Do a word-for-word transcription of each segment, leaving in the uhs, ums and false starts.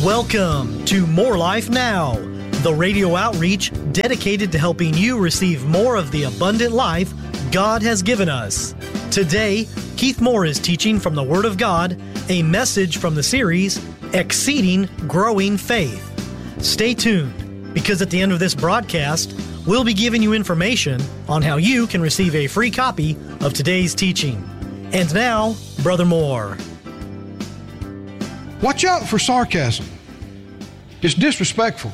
Welcome to More Life Now, the radio outreach dedicated to helping you receive more of the abundant life God has given us. Today, Keith Moore is teaching from the Word of God, a message from the series, Exceeding Growing Faith. Stay tuned, because at the end of this broadcast, we'll be giving you information on how you can receive a free copy of today's teaching. And now, Brother Moore. Watch out for sarcasm. It's disrespectful.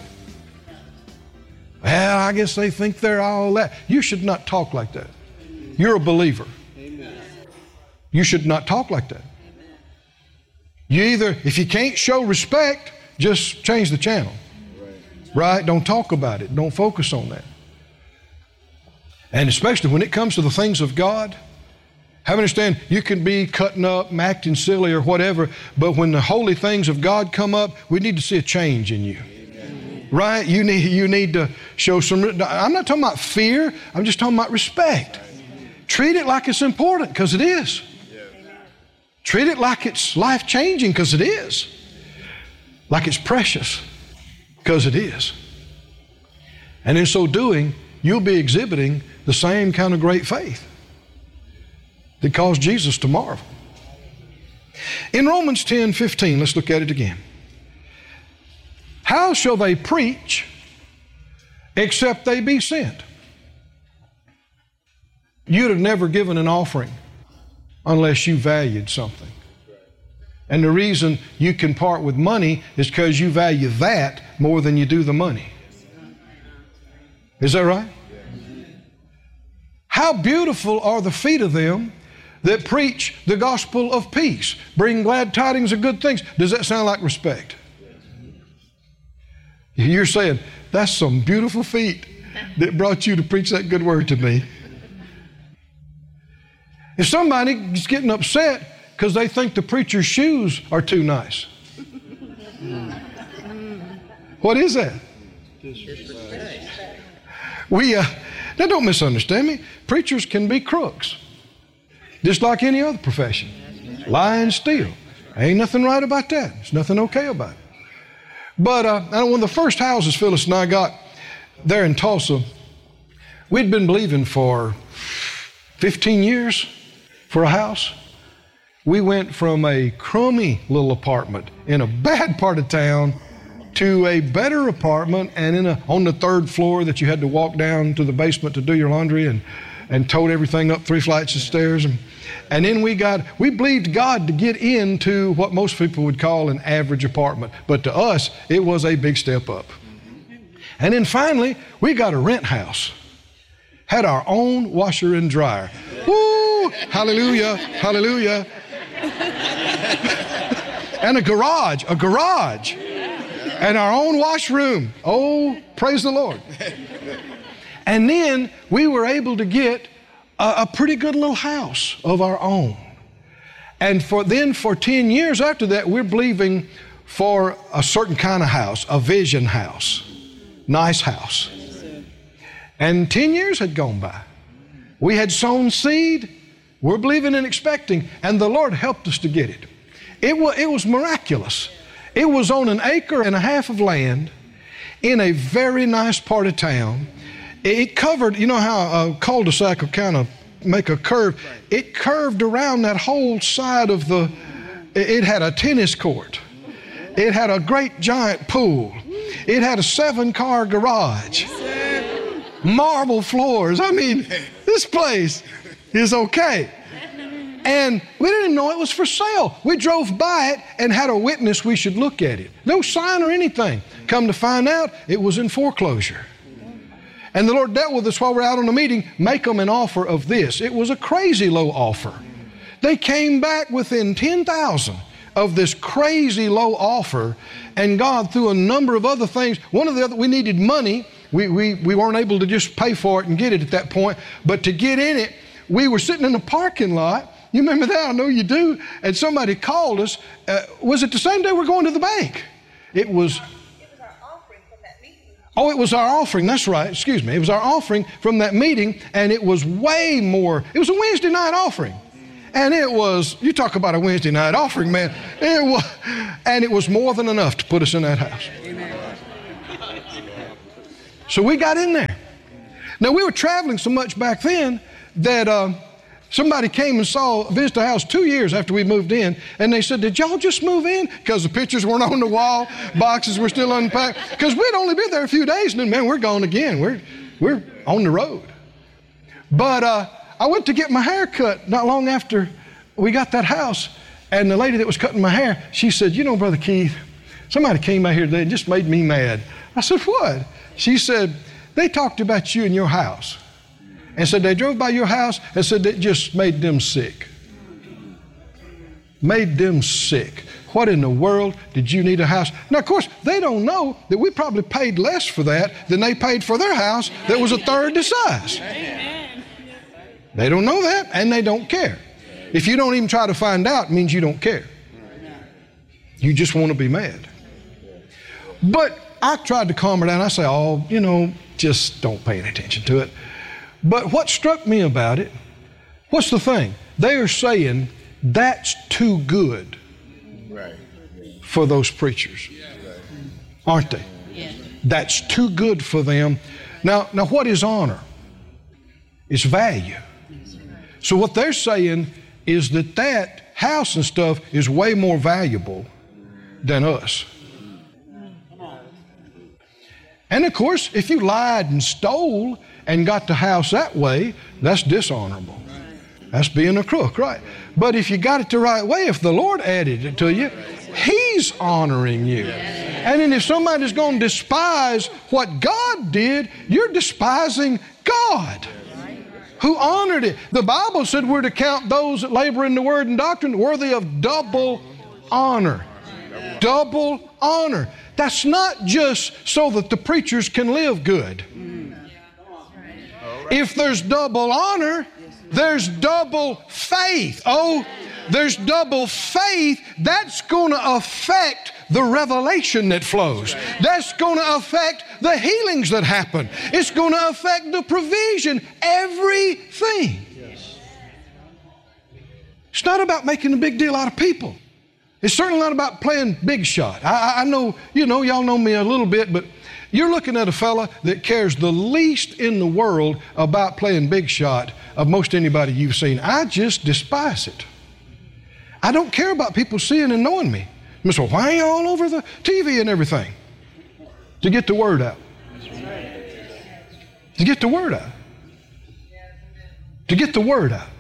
Well, I guess they think they're all that. You should not talk like that. You're a believer. Amen. You should not talk like that. You either, if you can't show respect, just change the channel. Right? Right? Don't talk about it. Don't focus on that. And especially when it comes to the things of God, have to understand, you can be cutting up, acting silly or whatever, but when the holy things of God come up, we need to see a change in you. Amen. Right? You need, you need to show some, I'm not talking about fear, I'm just talking about respect. Amen. Treat it like it's important, because it is. Yeah. Treat it like it's life-changing, because it is. Like it's precious, because it is. And in so doing, you'll be exhibiting the same kind of great faith that caused Jesus to marvel. In Romans ten fifteen, let's look at it again. How shall they preach except they be sent? You'd have never given an offering unless you valued something. And the reason you can part with money is because you value that more than you do the money. Is that right? How beautiful are the feet of them that preach the gospel of peace, bring glad tidings of good things. Does that sound like respect? You're saying, that's some beautiful feet that brought you to preach that good word to me. If somebody is getting upset because they think the preacher's shoes are too nice, what is that? We, uh, now don't misunderstand me. Preachers can be crooks. Just like any other profession. Lie and steal. Ain't nothing right about that. There's nothing okay about it. But uh, one of the first houses Phyllis and I got there in Tulsa, we'd been believing for fifteen years for a house. We went from a crummy little apartment in a bad part of town to a better apartment and in a, on the third floor that you had to walk down to the basement to do your laundry and and towed everything up three flights of stairs. And, and then we got, we believed God to get into what most people would call an average apartment. But to us, it was a big step up. And then finally, we got a rent house. Had our own washer and dryer. Woo! Hallelujah, hallelujah. And a garage, a garage. And our own washroom. Oh, praise the Lord. And then we were able to get a, a pretty good little house of our own. And for then for ten years after that, we're believing for a certain kind of house, a vision house, nice house. And ten years had gone by. We had sown seed. We're believing and expecting, and the Lord helped us to get it. It was, it was miraculous. It was on an acre and a half of land in a very nice part of town. It covered, you know how a cul-de-sac will kind of make a curve? It curved around that whole side of the, it had a tennis court. It had a great giant pool. It had a seven-car garage. Marble floors. I mean, this place is okay. And we didn't know it was for sale. We drove by it and had a witness we should look at it. No sign or anything. Come to find out, it was in foreclosure. And the Lord dealt with us while we're out on the meeting, make them an offer of this. It was a crazy low offer. They came back within ten thousand of this crazy low offer, and God, through a number of other things, one of the other, we needed money. We, we, we weren't able to just pay for it and get it at that point, but to get in it, we were sitting in the parking lot. You remember that? I know you do. And somebody called us. Uh, was it the same day we're going to the bank? It was... Oh, it was our offering. That's right. Excuse me. It was our offering from that meeting, and it was way more. It was a Wednesday night offering. And it was, you talk about a Wednesday night offering, man. It was, and it was more than enough to put us in that house. Amen. So we got in there. Now, we were traveling so much back then that uh, somebody came and saw, visited the house two years after we moved in, and they said, did y'all just move in? Because the pictures weren't on the wall, boxes were still unpacked. Because we'd only been there a few days, and then, man, we're gone again. We're, we're on the road. But uh, I went to get my hair cut not long after we got that house, and the lady that was cutting my hair, she said, you know, Brother Keith, somebody came out here today and just made me mad. I said, what? She said, they talked about you in your house, and said they drove by your house and said it just made them sick. Made them sick. What in the world did you need a house? Now, of course, they don't know that we probably paid less for that than they paid for their house that was a third the size. They don't know that, and they don't care. If you don't even try to find out, it means you don't care. You just want to be mad. But I tried to calm her down. I say, oh, you know, just don't pay any attention to it. But what struck me about it, what's the thing? They are saying that's too good for those preachers, aren't they? That's too good for them. Now, now what is honor? It's value. So what they're saying is that that house and stuff is way more valuable than us. And of course, if you lied and stole and got the house that way, that's dishonorable. That's being a crook, right? But if you got it the right way, if the Lord added it to you, He's honoring you. And then if somebody's going to despise what God did, you're despising God, who honored it. The Bible said we're to count those that labor in the word and doctrine worthy of double honor. Double honor. That's not just so that the preachers can live good. If there's double honor, there's double faith. Oh, there's double faith. That's going to affect the revelation that flows. That's going to affect the healings that happen. It's going to affect the provision, everything. It's not about making a big deal out of people. It's certainly not about playing big shot. I, I know, you know, y'all know me a little bit, but you're looking at a fella that cares the least in the world about playing big shot of most anybody you've seen. I just despise it. I don't care about people seeing and knowing me. So why are you all over the T V and everything? To get the word out. To get the word out. To get the word out.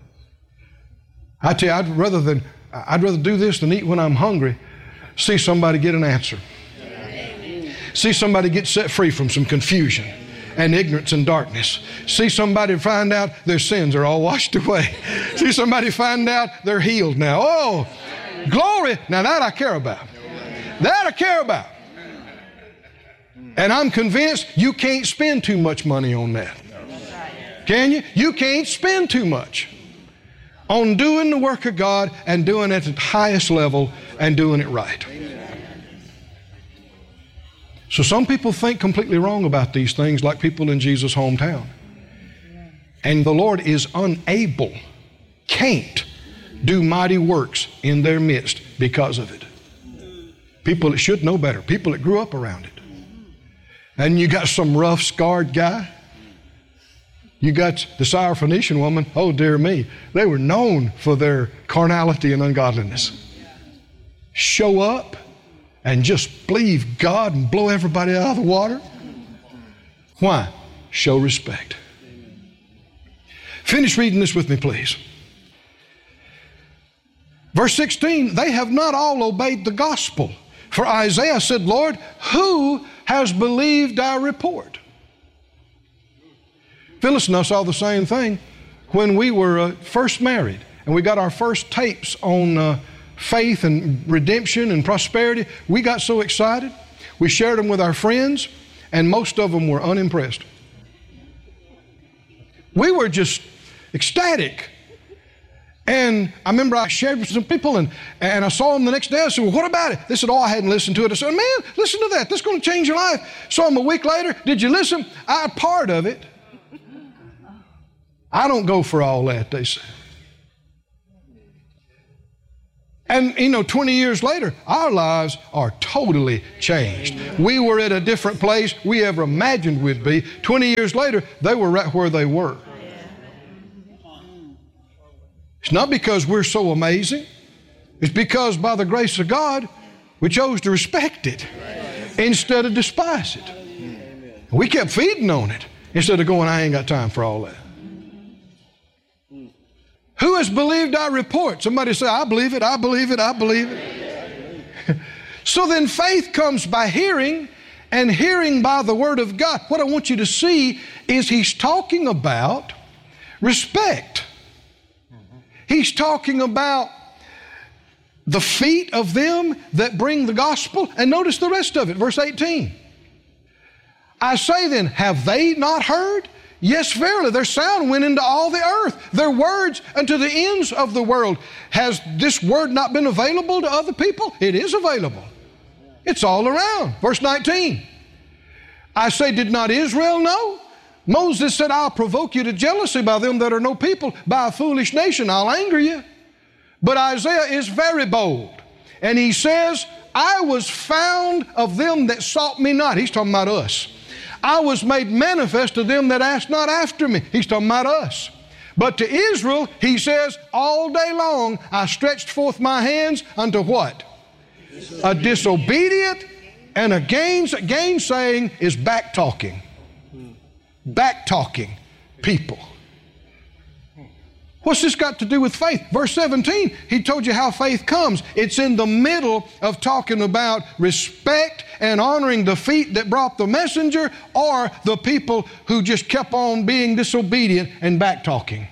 I tell you, I'd rather than I'd rather do this than eat when I'm hungry. See somebody get an answer. See somebody get set free from some confusion and ignorance and darkness. See somebody find out their sins are all washed away. See somebody find out they're healed now. Oh, glory. Now that I care about. That I care about. And I'm convinced you can't spend too much money on that. Can you? You can't spend too much on doing the work of God and doing it at the highest level and doing it right. So some people think completely wrong about these things, like people in Jesus' hometown. And the Lord is unable, can't do mighty works in their midst because of it. People that should know better, people that grew up around it. And you got some rough, scarred guy. You got the Syrophoenician woman, oh dear me, they were known for their carnality and ungodliness. Show up and just believe God and blow everybody out of the water. Why? Show respect. Finish reading this with me, please. Verse sixteen, they have not all obeyed the gospel. For Isaiah said, Lord, who has believed our report? Phyllis and I saw the same thing when we were uh, first married and we got our first tapes on uh, faith and redemption and prosperity. We got so excited. We shared them with our friends and most of them were unimpressed. We were just ecstatic. And I remember I shared with some people and, and I saw them the next day. I said, well, what about it? They said, oh, I hadn't listened to it. I said, man, listen to that. That's going to change your life. Saw them a week later. Did you listen? I part of it. I don't go for all that, they say. And, you know, twenty years later, our lives are totally changed. We were at a different place we ever imagined we'd be. twenty years later, they were right where they were. It's not because we're so amazing. It's because by the grace of God, we chose to respect it instead of despise it. We kept feeding on it instead of going, I ain't got time for all that. Who has believed our report? Somebody say, I believe it, I believe it, I believe it. So then faith comes by hearing, and hearing by the Word of God. What I want you to see is he's talking about respect. He's talking about the feet of them that bring the gospel. And notice the rest of it, verse eighteen. I say then, have they not heard? Yes, verily, their sound went into all the earth, their words unto the ends of the world. Has this word not been available to other people? It is available. It's all around. Verse nineteen. I say, did not Israel know? Moses said, I'll provoke you to jealousy by them that are no people. By a foolish nation, I'll anger you. But Isaiah is very bold. And he says, I was found of them that sought me not. He's talking about us. I was made manifest to them that asked not after me. He's talking about us. But to Israel, he says, all day long I stretched forth my hands unto what? A disobedient and a gains, gainsaying is back talking. Back talking people. What's this got to do with faith? Verse seventeen, he told you how faith comes. It's in the middle of talking about respect and honoring the feet that brought the messenger, or the people who just kept on being disobedient and back talking.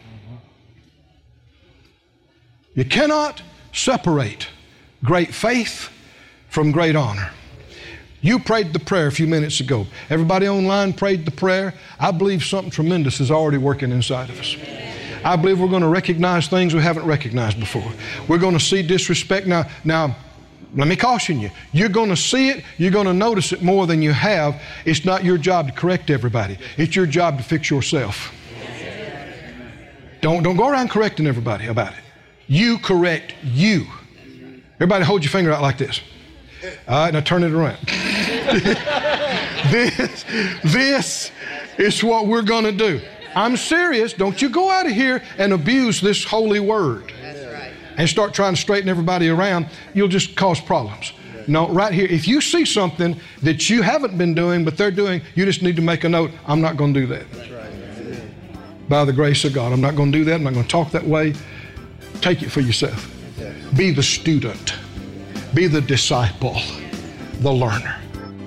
You cannot separate great faith from great honor. You prayed the prayer a few minutes ago. Everybody online prayed the prayer. I believe something tremendous is already working inside of us. I believe we're going to recognize things we haven't recognized before. We're going to see disrespect. Now, now, let me caution you. You're going to see it. You're going to notice it more than you have. It's not your job to correct everybody. It's your job to fix yourself. Don't, don't go around correcting everybody about it. You correct you. Everybody hold your finger out like this. All right, now turn it around. this, this is what we're going to do. I'm serious. Don't you go out of here and abuse this holy word. That's right. And start trying to straighten everybody around. You'll just cause problems. No, right here, if you see something that you haven't been doing, but they're doing, you just need to make a note. I'm not going to do that. That's right. By the grace of God, I'm not going to do that. I'm not going to talk that way. Take it for yourself. Be the student. Be the disciple, the learner.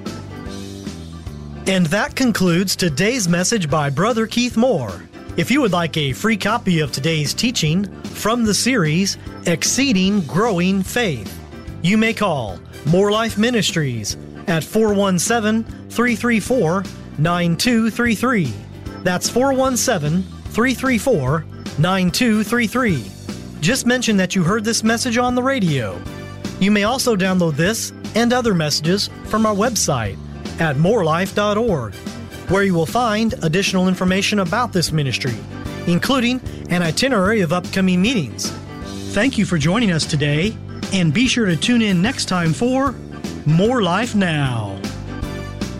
And that concludes today's message by Brother Keith Moore. If you would like a free copy of today's teaching from the series, Exceeding Growing Faith, you may call More Life Ministries at four one seven, three three four, nine two three three. That's four one seven, three three four, nine two three three. Just mention that you heard this message on the radio. You may also download this and other messages from our website at more life dot org, where you will find additional information about this ministry, including an itinerary of upcoming meetings. Thank you for joining us today, and be sure to tune in next time for More Life Now.